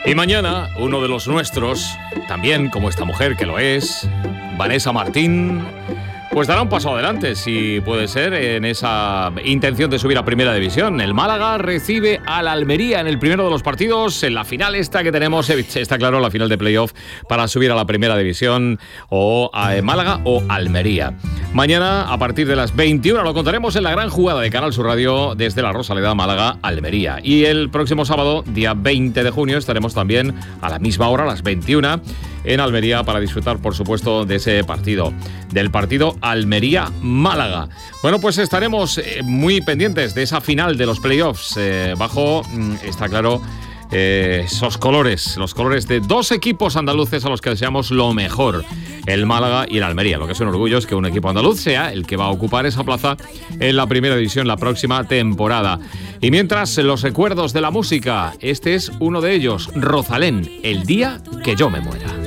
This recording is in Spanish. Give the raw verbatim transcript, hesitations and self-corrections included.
Y mañana, uno de los nuestros, también como esta mujer que lo es, Vanessa Martín, pues dará un paso adelante, si puede ser, en esa intención de subir a Primera División. El Málaga recibe al Almería en el primero de los partidos, en la final esta que tenemos, está claro, la final de playoff para subir a la Primera División, o a Málaga o Almería. Mañana, a partir de las veintiuna, lo contaremos en la gran jugada de Canal Sur Radio desde la Rosaleda, Málaga, Almería. Y el próximo sábado, día veinte de junio, estaremos también a la misma hora, a las veintiuna, en Almería para disfrutar, por supuesto, de ese partido, del partido Almería-Málaga. Bueno, pues estaremos eh, muy pendientes de esa final de los playoffs, eh, bajo, mm, está claro, eh, esos colores, los colores de dos equipos andaluces a los que deseamos lo mejor, el Málaga y el Almería. Lo que es un orgullo es que un equipo andaluz sea el que va a ocupar esa plaza en la Primera División la próxima temporada. Y mientras, los recuerdos de la música, este es uno de ellos, Rosalén, El día que yo me muera.